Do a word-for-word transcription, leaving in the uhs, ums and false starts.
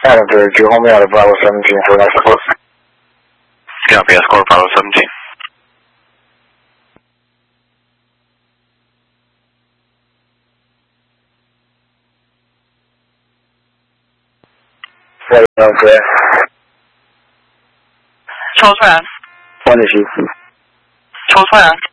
Adam to you home out of Bravo seventeen for next support. Copy, escort Bravo seventeen. Right now, clear. 抽出来， 换你去。 抽出来。